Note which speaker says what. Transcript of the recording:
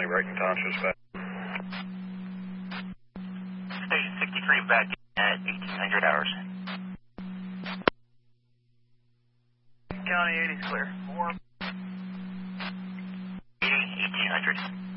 Speaker 1: County, Brighton Township, back.
Speaker 2: Station 63 back at 1800 hours.
Speaker 3: County 80's clear.
Speaker 2: 1800.